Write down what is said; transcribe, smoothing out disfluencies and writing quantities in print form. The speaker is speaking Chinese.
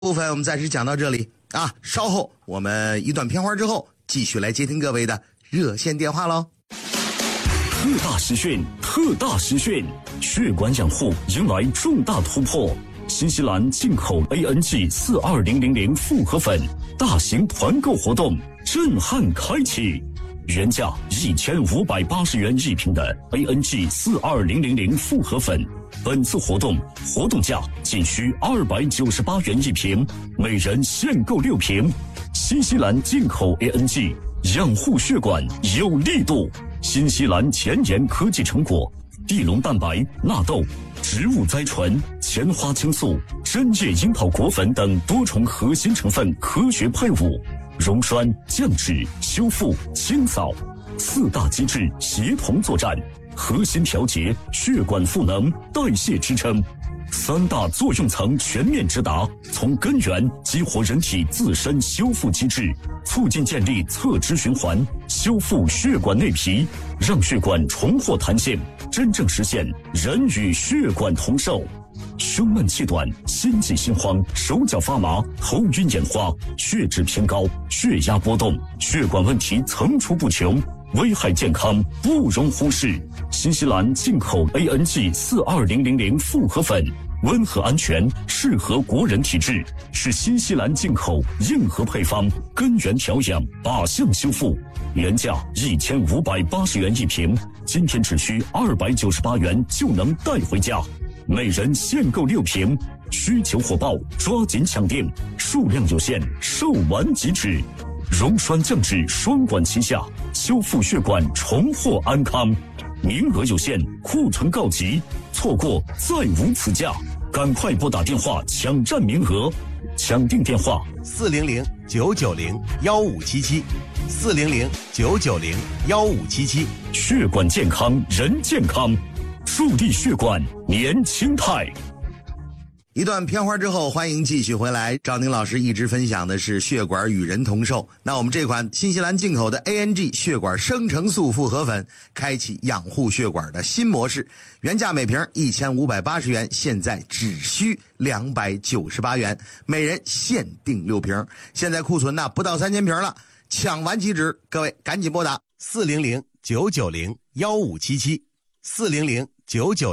部分我们暂时讲到这里啊，稍后我们一段片花之后继续来接听各位的热线电话喽。 特大实训，特大实训，血管养护迎来重大突破。新西兰进口 ANG 42000复合粉大型团购活动震撼开启，原价1580元一瓶的 ANG 42000复合粉，本次活动价仅需298元一瓶，每人限购6瓶。新西兰进口 ANG 养护血管有力度，新西兰前沿科技成果，地龙蛋白、纳豆、植物甾醇、前花青素、针叶樱桃果粉等多重核心成分科学配伍，溶栓、降脂、修复、清扫4大机制协同作战，核心调节血管赋能、代谢支撑，3大作用层全面直达，从根源激活人体自身修复机制，促进建立侧支循环，修复血管内皮，让血管重获弹性，真正实现人与血管同寿。胸闷气短、心悸心慌、手脚发麻、头晕眼花、血脂偏高、血压波动，血管问题层出不穷，危害健康不容忽视。新西兰进口 ANG 42000复合粉，温和安全，适合国人体质，是新西兰进口硬核配方，根源调养，靶向修复，原价1580元一瓶，今天只需298元就能带回家，每人限购6瓶，需求火爆，抓紧抢订，数量有限，售完即止。溶栓降脂双管齐下，修复血管重获安康，名额有限，库存告急，错过再无此价，赶快拨打电话抢占名额，抢订电话 400-990-1577，400-990-1577。 血管健康人健康，树立血管年轻态。 一段片花之后，欢迎继续回来。赵宁老师一直分享的是血管与人同寿。那我们这款新西兰进口的 ANG 血管生成素复合粉，开启养护血管的新模式。原价每瓶1580元，现在只需298元，每人限定6瓶。现在库存不到3000瓶了，抢完即止，各位赶紧拨打 400-990-1577，400-990